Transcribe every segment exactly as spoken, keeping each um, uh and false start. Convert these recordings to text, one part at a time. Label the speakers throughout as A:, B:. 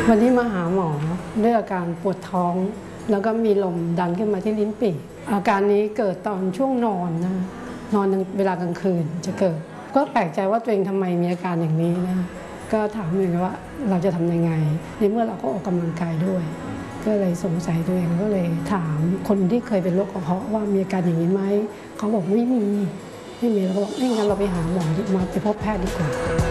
A: วันนี้มาหาหมอด้วยอาการปวดท้องแล้วก็มีลมดันขึ้นมาที่ลิ้นปี่อาการนี้เกิดตอนช่วงนอนนะนอนเวลากลางคืนจะเกิดก็แปลกใจว่าตัวเองทำไมมีอาการอย่างนี้นะก็ถามเลยว่าเราจะทำยังไงในเมื่อเราก็ออกกำลังกายด้วยก็เลยสงสัยตัวเองก็เลยถามคนที่เคยเป็นโรคกระเพาะว่ามีอาการอย่างนี้ไหมเขาบอกไม่มีไม่มีเราก็บอกไม่งั้นเราไปหาหมอดีมาไปพบแพทย์ดีกว่า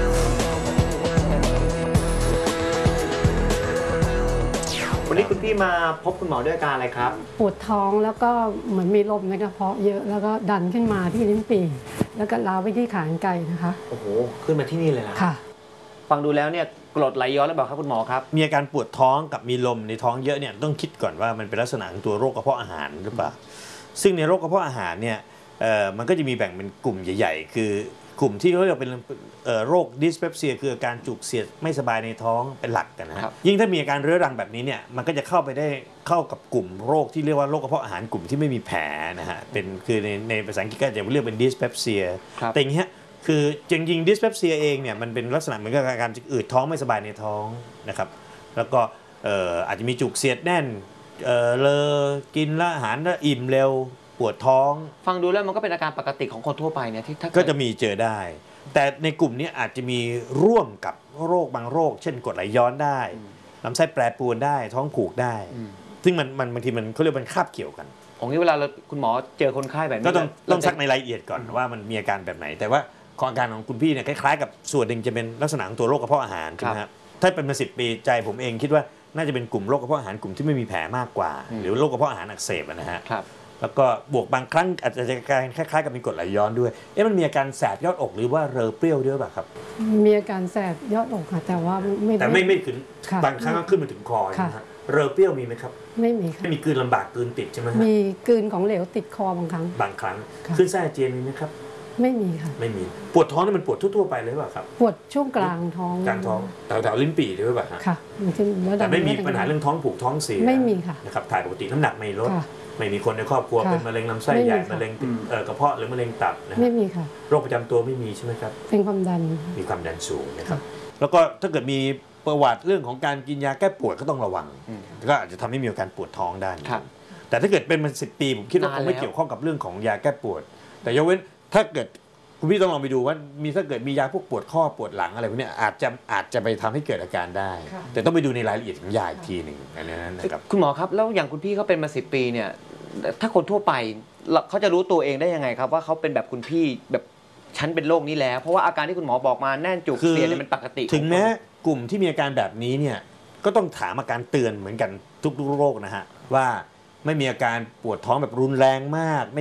B: วันนี้คุณพี่มาพบคุณหมอด้วยอาการอะไรครับ
A: ปวดท้องแล้วก็เหมือนมีลมในกระเพาะเยอะแล้วก็ดันขึ้นมาที่ลิ้นปี่แล้วก็ล้าวไปที่ขากรรไกรนะคะ
B: โอ้โหขึ้นมาที่นี่เลยนะ
A: ค่ะ
B: ฟังดูแล้วเนี่ยกรดไหลย้อนหรือเปล่าครับคุณหมอครับ
C: มีอาการปวดท้องกับมีลมในท้องเยอะเนี่ยต้องคิดก่อนว่ามันเป็นลักษณะของตัวโรคกระเพาะอาหารหรือเปล่าซึ่งในโรคกระเพาะอาหารเนี่ยมันก็จะมีแบ่งเป็นกลุ่มใหญ่ๆคือกลุ่มที่เขาเรียกเป็นโรคดิสเปปเซียคืออาการจุกเสียดไม่สบายในท้องเป็นหลักกันนะครับยิ่งถ้ามีอาการเรื้อรังแบบนี้เนี่ยมันก็จะเข้าไปได้เข้ากับกลุ่มโรคที่เรียกว่าโรคกระเพาะอาหารกลุ่มที่ไม่มีแผลนะฮะเป็นคือในในภาษาอังกฤษก็จะเรียกเป็นดิสเปปเซียแต่อย่างเงี้ยคือจริงๆดิสเปปเซียเองเนี่ยมันเป็นลักษณะเหมือนกับอาการอืดท้องไม่สบายในท้องนะครับแล้วก็อาจจะมีจุกเสียดแน่นเลอกินแล้วอาหารแล้วอิ่มเร็วปวดท้อง
B: ฟังดูแล้วมันก็เป็นอาการปกติของคนทั่วไปเนี่ยที่
C: ก็จะมีเจอได้แต่ในกลุ่มนี้อาจจะมีร่วมกับโรคบางโรคเช่นกรดไหลย้อนได้ลำไส้แปรปรวนได้ท้องผูกได้ซึ่งมันมันบางทีมันเขาเรียกมันคาบเกี่ยวกัน
B: ของนี้เวลาคุณหมอเจอคนไข้แบบนี้
C: ก็ต้องต้องซักในรายละเอียดก่อนว่ามันมีอาการแบบไหนแต่ว่าอาการของคุณพี่เนี่ยคล้ายๆกับส่วนหนึ่งจะเป็นลักษณะของตัวโรคกระเพาะอาหารใช่ไหมครับถ้าเป็นมาสิบปีใจผมเองคิดว่าน่าจะเป็นกลุ่มโรคกระเพาะอาหารกลุ่มที่ไม่มีแผลมากกว่าหรือโรคกระเพาะอาหารอักเสบนะฮะแล้วก็บวกบางครั้งอาจจะการคล้ายๆกับมีกรดไหลย้อนด้วยเอ๊ะมันมีอาการแสบยอดอกหรือว่าเรอเปรี้ยวด้วยป่ะครับ
A: มีอาการแสบยอดอกค่ะแต่ว่าไม่
C: แต่ไม่ไม่ถึงบางครั้งก็ขึ้นมาถึงคอนะฮะเรอเปรี้ยวมีไหมครับ
A: ไม่มีค่ะ
C: ไม่มีกลืนลำบากกลืนติดใช่ไหม
A: มีกลืนของเหลวติดคอบางครั้ง
C: บางครั้งขึ้นไส้อาเจียนมีไหมครับ
A: ไม่มีค่ะ
C: ไม่มีปวดท้องนี่มันปวดทั่วๆไปเลยป่ะครับ
A: ปวดช่วงกลางท้อง
C: กลางท้องแถวๆลิ้นปี่ด้วยป่ะ
A: ค่ะ
C: แต่ไม่มีปัญหาเรื่องท้องผูกท้องเสีย
A: ไม่มีค่ะ
C: นะครับถ่ายปกติน้ำหนักไม่ลดไม่มีคนในครอบครัวเป็นมะเร็งลำไส้ใหญ่มะเร็งกระเพาะหรือมะเร็งตับนะ
A: ไม่มีค่ะ
C: โรคประจำตัวไม่มีใช่ไหมครับ
A: เป็นความดัน
C: มีความดันสูงนะครับแล้วก็ถ้าเกิดมีประวัติเรื่องของการกินยาแก้ปวดก็ต้องระวังก็อาจจะทำให้มีอาการปวดท้องได้แต่ถ้าเกิดเป็นมาสิบปีผมคิดว่าคงไม่เกี่ยวข้องกับเรื่องของยาแก้ปวดแต่ยกเว้นถ้าเกิดคุณพี่ต้องลองไปดูว่ามีถ้าเกิดมียาพวกปวดข้อปวดหลังอะไรพวกนี้อาจจะอาจจะไปทำให้เกิดอาการได้แต่ต้องไปดูในรายละเอียดของยาอีกทีหนึ่งนะครับ
B: คุณหมอครับแล้วอย่างคุณพี่เขาเป็นมาสิบปีเนี่ยถ้าคนทั่วไปเขาจะรู้ตัวเองได้ยังไงครับว่าเขาเป็นแบบคุณพี่แบบฉันเป็นโรคนี้แล้วเพราะว่าอาการที่คุณหมอบอกมาแน่นจุกเสียดเนี่ยเป็นปกติ
C: ถึงแม้กลุ่มที่มีอาการแบบนี้เนี่ยก็ต้องถามอาการเตือนเหมือนกันทุกๆโรคนะฮะว่าไม่มีอาการปวดท้องแบบรุนแรงมาก